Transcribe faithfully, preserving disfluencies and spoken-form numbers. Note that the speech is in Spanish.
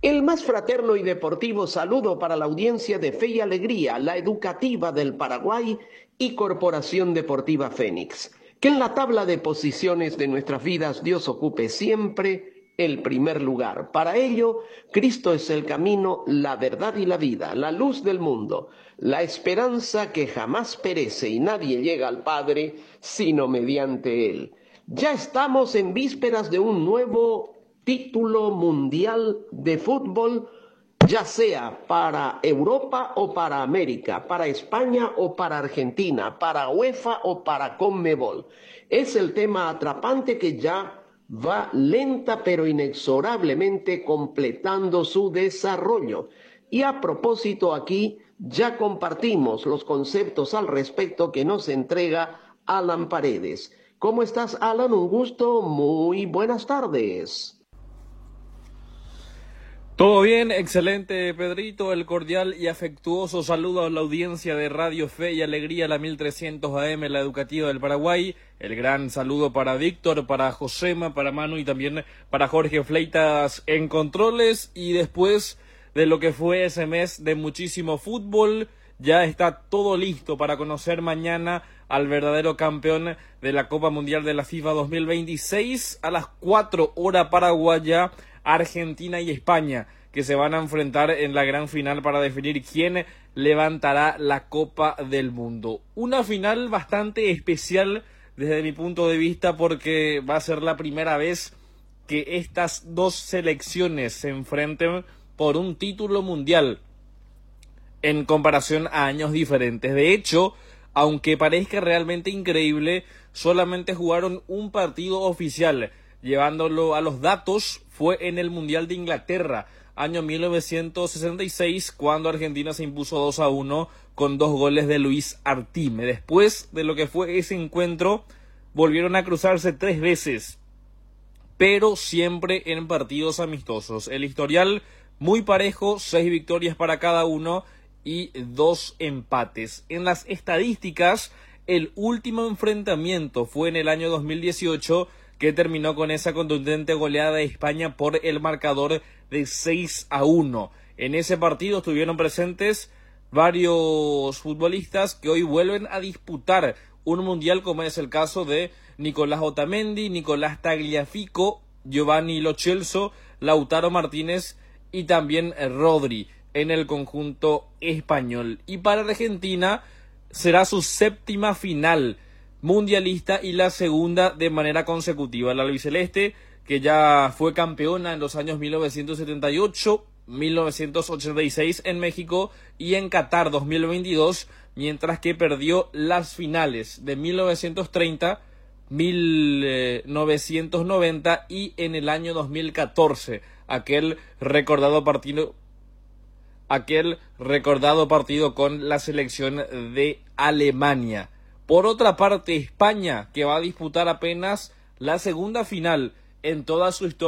El más fraterno y deportivo saludo para la audiencia de Fe y Alegría, la educativa del Paraguay y Corporación Deportiva Fénix. Que en la tabla de posiciones de nuestras vidas Dios ocupe siempre el primer lugar. Para ello, Cristo es el camino, la verdad y la vida, la luz del mundo, la esperanza que jamás perece y nadie llega al Padre sino mediante Él. Ya estamos en vísperas de un nuevo título mundial de fútbol, ya sea para Europa o para América, para España o para Argentina, para UEFA o para Conmebol. Es el tema atrapante que ya va lenta pero inexorablemente completando su desarrollo. Y a propósito, aquí ya compartimos los conceptos al respecto que nos entrega Alan Paredes. ¿Cómo estás, Alan? Un gusto, muy buenas tardes. Todo bien, excelente, Pedrito. El cordial y afectuoso saludo a la audiencia de Radio Fe y Alegría, la mil trescientos A M, la educativa del Paraguay. El gran saludo para Víctor, para Josema, para Manu y también para Jorge Fleitas en controles. Y después de lo que fue ese mes de muchísimo fútbol, ya está todo listo para conocer mañana al verdadero campeón de la Copa Mundial de la FIFA dos mil veintiséis a las cuatro hora paraguaya. Argentina y España, que se van a enfrentar en la gran final para definir quién levantará la Copa del Mundo. Una final bastante especial desde mi punto de vista porque va a ser la primera vez que estas dos selecciones se enfrenten por un título mundial en comparación a años diferentes. De hecho, aunque parezca realmente increíble, solamente jugaron un partido oficial. Llevándolo a los datos, fue en el Mundial de Inglaterra, año mil novecientos sesenta y seis, cuando Argentina se impuso dos a uno con dos goles de Luis Artime. Después de lo que fue ese encuentro, volvieron a cruzarse tres veces, pero siempre en partidos amistosos. El historial muy parejo, seis victorias para cada uno y dos empates. En las estadísticas, el último enfrentamiento fue en el año dos mil dieciocho, que terminó con esa contundente goleada de España por el marcador de seis a uno. En ese partido estuvieron presentes varios futbolistas que hoy vuelven a disputar un mundial, como es el caso de Nicolás Otamendi, Nicolás Tagliafico, Giovanni Lo Celso, Lautaro Martínez y también Rodri en el conjunto español. Y para Argentina será su séptima final mundialista y la segunda de manera consecutiva. La albiceleste, que ya fue campeona en los años mil novecientos setenta y ocho, mil novecientos ochenta y seis en México y en Qatar dos mil veintidós, mientras que perdió las finales de mil novecientos treinta, mil novecientos noventa y en el año dos mil catorce, aquel recordado partido aquel recordado partido con la selección de Alemania. Por otra parte, España, que va a disputar apenas la segunda final en toda su historia